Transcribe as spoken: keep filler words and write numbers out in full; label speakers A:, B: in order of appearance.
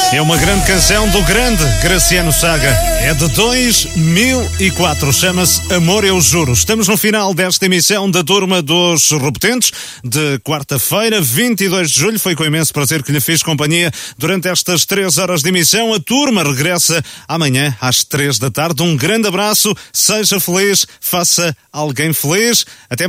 A: É uma grande canção do grande Graciano Saga. É de dois mil e quatro. Chama-se Amor Eu Juro. Estamos no final desta emissão da Turma dos Repetentes de quarta-feira, vinte e dois de julho. Foi com imenso prazer que lhe fiz companhia durante estas três horas de emissão. A turma regressa amanhã às três da tarde. Um grande abraço. Seja feliz. Faça alguém feliz. Até